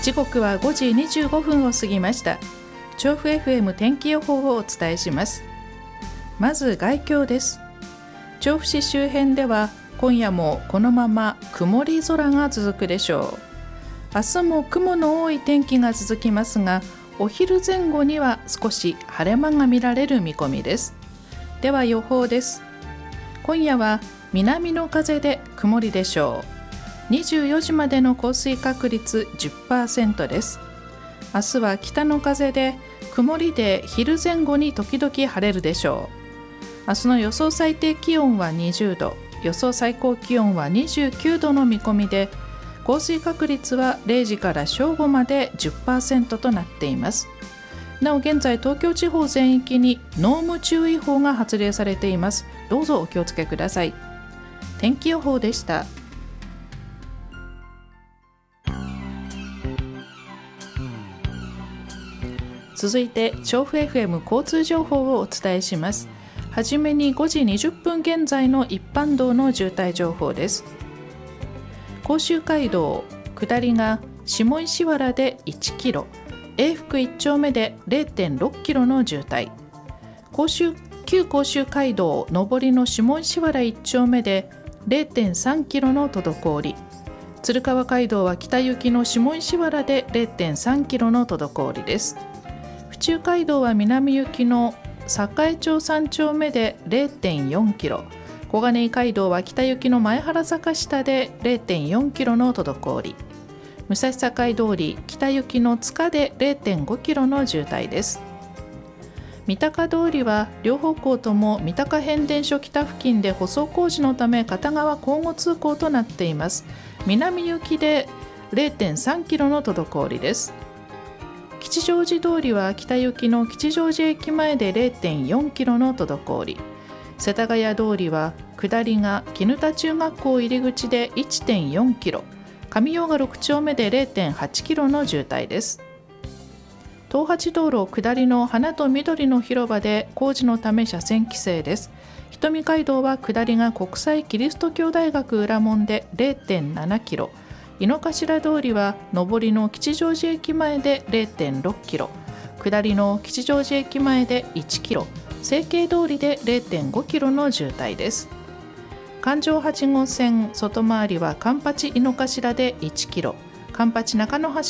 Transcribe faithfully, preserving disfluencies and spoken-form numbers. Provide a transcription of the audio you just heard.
時刻はごじにじゅうごふんを過ぎました。調布 エフエム 天気予報をお伝えします。まず概況です。調布市周辺では今夜もこのまま曇り空が続くでしょう。明日も雲の多い天気が続きますが、お昼前後には少し晴れ間が見られる見込みです。では予報です。今夜は南の風で曇りでしょう。にじゅうよじまでの降水確率 じゅっパーセント です。明日は北の風で曇りで昼前後に時々晴れるでしょう。明日の予想最低気温はにじゅうど、予想最高気温はにじゅうきゅうどの見込みで、降水確率はれいじから正午まで じゅっパーセント となっています。なお現在東京地方全域に濃霧注意報が発令されています。どうぞお気をつけください。天気予報でした。続いて調布 エフエム 交通情報をお伝えします。はじめにごじにじゅっぷん現在の一般道の渋滞情報です。甲州街道下りが下石原でいちキロ、永福いち丁目で れいてんろっキロの渋滞、甲州旧甲州街道上りの下石原いち丁目で れいてんさんキロの滞り、鶴川街道は北行きの下石原で れいてんさんキロの滞りです。府中街道は南行きの栄町さん丁目で れいてんよんキロ、小金井街道は北行きの前原坂下で れいてんよんキロの滞り、武蔵境通り北行きの塚で れいてんごキロの渋滞です。三鷹通りは両方向とも三鷹変電所北付近で舗装工事のため片側交互通行となっています。南行きで れいてんさんキロの滞りです。吉祥寺通りは北行きの吉祥寺駅前で れいてんよんキロの滞り、世田谷通りは下りが絹田中学校入り口で いってんよんキロ、上用賀ろく丁目で れいてんはちキロの渋滞です。東八道路下りの花と緑の広場で工事のため車線規制です。瞳街道は下りが国際キリスト教大学裏門で れいてんななキロ、井の頭通りは上りの吉祥寺駅前で れいてんろっキロ、下りの吉祥寺駅前でいちキロ、成慶通りで れいてんごキロの渋滞です。環状はち号線外回りは環八井の頭でいちキロ、環八中野橋